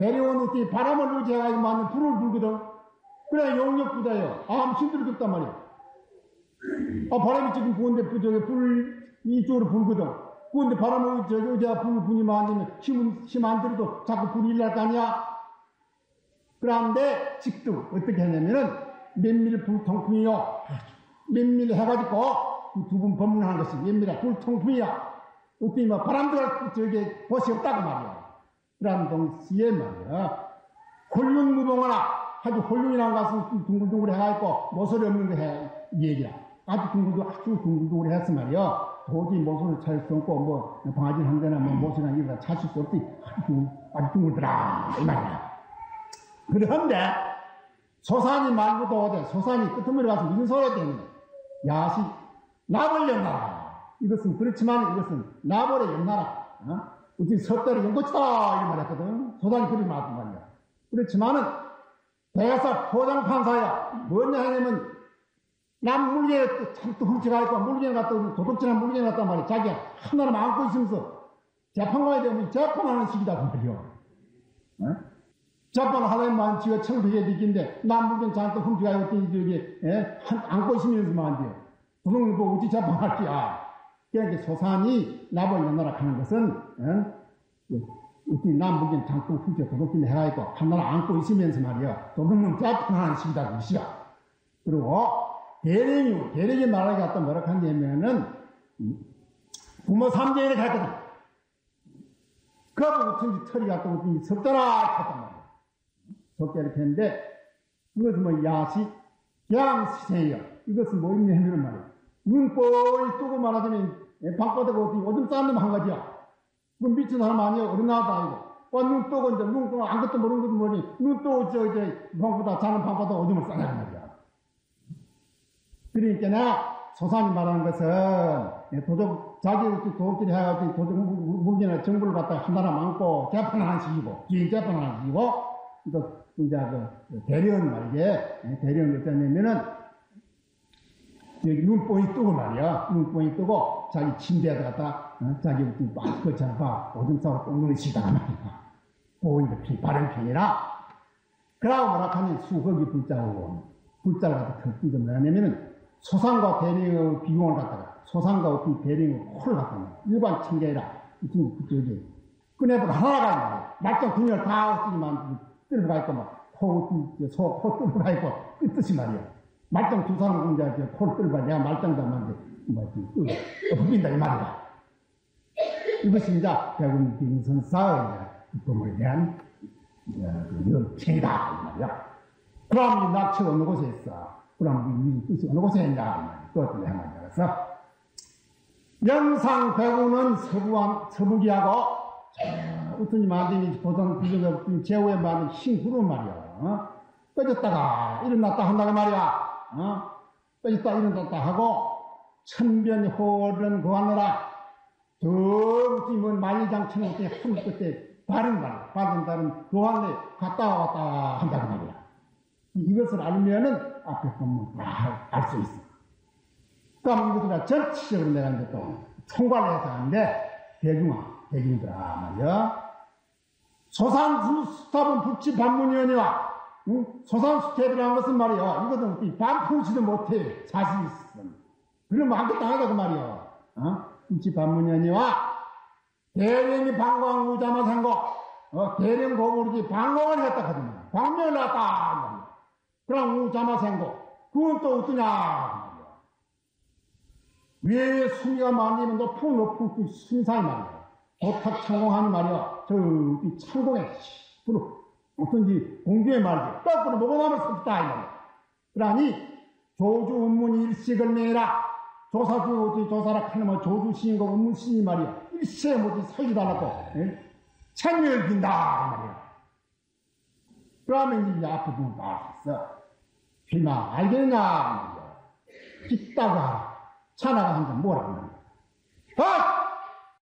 데려온 어떻게 바람을 의지해가지고 만든 불을 불거든. 그래, 용역부자예요. 아무 힘들게 없단 말이야. 바람이 지금 부은데, 불, 이쪽으로 불거든. 부은데 바람을 의지해가 불을 부니만 안 되면 힘 안 들어도 자꾸 불이 일날 거 아니야? 그런데, 직도 어떻게 하냐면은, 맨밀 불통풍이요. 맨밀 해가지고, 두 분 법문하는 것이 맨밀 불통풍이야. 어떻게 뭐, 바람 들어갈 벗이 없다고 말이야. 그런 동시에 말이야. 홀륜무봉하나, 아주 홀륜이라는 것은 둥글둥글 해가지고, 모서리 없는 거 해, 얘기야. 아주 둥글둥글 했어 말이야. 도저히 모서리를 찾을 수 없고, 뭐, 방아진 한 대나 뭐, 모서리나 이런 거 찾을 수 없지. 아주 둥글더라. 이 말이야. 그런데, 소산이 말고도, 소산이 끄트머리 가서 무슨 소리가 되느냐. 야시, 납을 연나라. 이것은 그렇지만 이것은 나벌의 연나라. 어떻게 섣달이 연고쳐 이런 말 했거든. 소단이 그리 나왔단 말이야. 그렇지만은 대사 포장판사야. 뭐냐 하냐면 남 물건에 참또 훔쳐가 있고 물건에 갖다 도둑질한 물건에 갖단 말이야. 자기가 하나를 안고 있으면서 재판관에 되면 재판하는 식이다 그 말이야. 재판 하나만 지가 청소해야 되겠는데 남 물건 잔뜩 훔쳐가 있고 안고 있으면서만 안 돼. 도둑을 보고 어찌 재판할 거야. 그러니까 소산이 납을 연나라 하는 것은, 어떻게 남북인 장독 훔쳐 도둑질 해가지고 하나를 안고 있으면서 말이야. 도둑놈 재판하는 식이다, 그 것이야. 그리고, 대령이 말하기 갖다 뭐라 하냐면은, 부모 삼재를 했거든. 그거보고 어쩐지 털이 갖다 어쩐지 석달아 했단 말이야. 석달아 했는데, 이것은 뭐 야식, 양시세요. 이것은 뭐 있냐 하면 말이야. 눈 뽀이 뜨고 말하자면 방바닥 어디 오줌 싸는 놈 한 가지야. 그건 미친 사람 아니야. 어린아도 아니고. 눈 뜨고 이제 눈 뜨고 아무것도 모르는 것도 모르니 눈 뜨고 방바닥 자는 방바닥 오줌을 싸냐 말이야. 그러니까 나 소산이 말하는 것은 도적 자기 도둑질이 해가지고 도적 물건이나 정부를 갖다가 하나라 많고 재판하는 식이고 기인 재판하는 식이고 또 이제 그 대련 말이게 대련 어쩌냐면은 여기 눈뽕이 뜨고 말이야. 눈뽕이 뜨고, 자기 침대에다 갖다, 자기 막 그렇잖아. 봐. 오줌 싸고 똥눈을 쉬다가 말이야. 보이는데 바른 편이라. 그러고 뭐라 하면 수흑이 불자고, 불자를 갖다 더 끼고 뭐냐면은, 소상과 대령의 비용을 갖다가, 소상과 어떤 대령의 코를 갖다가, 일반 침대이라 저기, 꺼내보고 하나가 말이야. 말짱 군열 다 없으지만, 뜰어가 있고, 막, 코 뜰어가 있고, 끝듯이 말이야. 말짱 두 사람 공자 코를 끌고 내가 말짱도 하는데 엎힌다 이 말이다. 이것이 이제 대군 빙선사의 법을 대한 연평이다 이 말이야. 그럼 이 낙처가 어느 곳에 있어? 그럼 이 뜻이 어느 곳에 있냐? 그것을 해만 들어서 영상 배구는 서부기하고 어떤 만등이 보통 비교가 제후에 만든 흰 구름 말이야. 꺼졌다가 일어났다 한다고 말이야. 빠졌다 일어났다 하고 천변호를 구하느라 저기 뭐 만리장처럼 어떻게 한 끝에 다른 교환에 갔다 왔다 한다고 말이야. 이것을 알면은 앞에 보면 다 알 수 있어. 그럼 이것을 전체적으로 내가 이제 또 총괄을 해서 하는데 대중들아 말이야. 소산수탑은 북치 반문위원이와 소산수탑이라는 것은 말이야. 이것은 반풀지도 못해. 자신 있어. 그러면 아무것도 안 하다 그 말이야. 북치 반문위원이와 대령이 방광 우자마생고 대령 고부르지 방광을 했다 하더니 광명을 났다. 그럼 우자마생고 그건 또 어떠냐. 위에 순위가 많으면 높은 순사이 말이야. 도탁 창공하는 말이야. 저 창공에 어떤지 공주의 말이야. 거꾸로 먹어나면 섭다 이 말이야. 그러니 조주 운문 일식을 내라. 조사라 하는 말 조주 시인과 운문 시인 말이야. 일시에 뭐지 살려달라고 책명을 빈다 이 말이야. 그러면 이제 앞에 누구 나왔어. 비마 알겠냐 말이야. 빗다가 차나가 한잔 뭐라고 말이야.